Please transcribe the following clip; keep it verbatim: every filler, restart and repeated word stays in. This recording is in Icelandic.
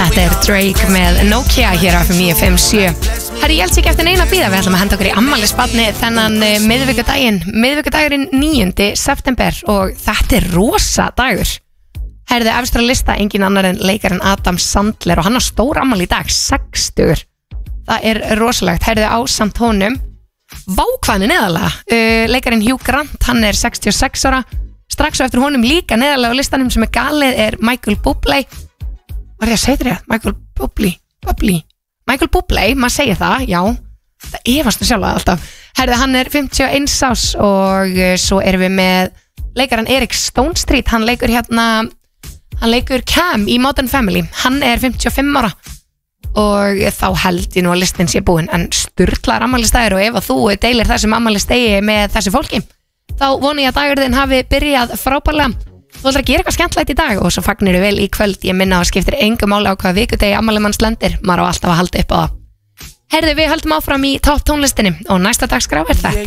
Þetta er Drake með Nokia hér á F M níu fimm sjö. Herri, ég held sér ekki eftir neina að bíða. Við ætlum að henda okkur í afmælisbarni þennan miðvikudaginn. Miðvikudagurinn níundi september og þetta er rosa dagur. Herði, efstur að lista engin annar en leikarinn Adam Sandler og hann á stór afmæli í dag, sextugur. Það er rosalegt. Herði, á samt honum vákvæðin neðalega. Uh, leikarinn Hugh Grant, hann er sextíu og sex ára. Strax á eftir honum líka neðalega á listanum sem er galið er Michael Bublé. Var ég að segja þér, Michael Bublé, Bublé. Michael Bublé, maður segir það, já. Það efast að sjálfa alltaf. Herði, hann er fimmtíu og eins árs og uh, svo erum við með leikarann Eric Stonestreet. Hann leikur hérna, hann leikur Cam í Modern Family. Hann er fimmtíu og fimm ára og þá held ég nú að listin sé búin. En sturlaðar afmælistagir og ef að þú deilir þessum afmælistagi með þessu fólki, þá voni ég að dagurðin hafi byrjað frábærlega. Þú ætlar að gera eitthvað skemmtilegt í dag og svo fagnir þú vel í kvöld. Ég minna að skiptir engu máli á hvaða vikudegi afmæli manns lendir. Maður á alltaf að halda upp á það. Herði, við höldum áfram í topp tónlistinni og næsta dagskrá er þetta.